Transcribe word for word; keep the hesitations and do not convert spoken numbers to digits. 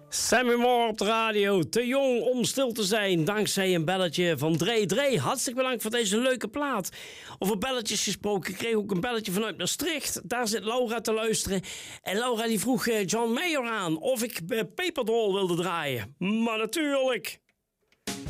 Sammy Moore op de radio, te jong om stil te zijn, dankzij een belletje van Dre. Dre, hartstikke bedankt voor deze leuke plaat. Over belletjes gesproken, ik kreeg ook een belletje vanuit Maastricht. Daar zit Laura te luisteren. En Laura die vroeg John Mayer aan of ik Paper Doll wilde draaien. Maar natuurlijk...